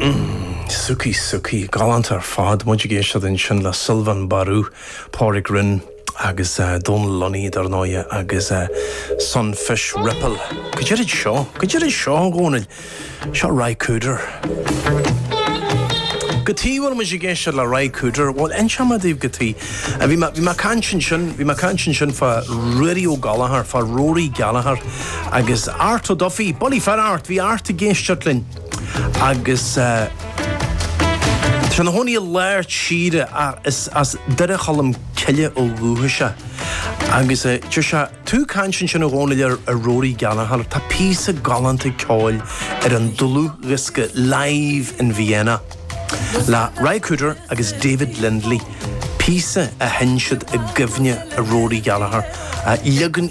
Suki, galant fad muid géisiad in sin le Sylvan Barú, Pádraig Rinn, agus Donal Lunny dar náide, agus Sunfish Ripple. Go deirid seo gcónail, seo Ry Cooder. Gotí bhfuil muid géisiad le Ry Cooder, bhil enseamadíomh gotí. Bhí ma canchin sin fa Radio Gallagher, fa Rory Gallagher, agus Art O'Duffy, Bully Fair Art, bhí Art a géisiad linn. Agus Tna honi léir siide as dere chalam cille ó lúhaise. Agus se tú canchin sin a gcónail a Rory Gallagher, tá písa galanta ceáil an dulú risca live in Vienna. La Ry Cooder agus David Lindley, písa a hensiad a gifne a Rory Gallagher,